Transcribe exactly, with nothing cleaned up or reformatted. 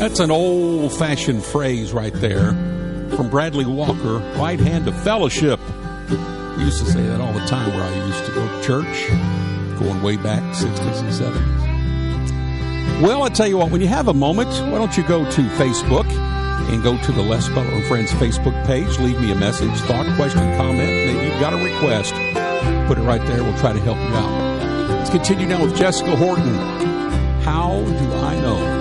That's an old-fashioned phrase right there from Bradley Walker, right hand of fellowship. We used to say that all the time where I used to go to church, going way back, sixties and seventies. Well, I tell you what, when you have a moment, why don't you go to Facebook and go to the Les Butler and Friends Facebook page, leave me a message, thought, question, comment, maybe you've got a request. Put it right there, we'll try to help you out. Let's continue now with Jessica Horton. How do I know?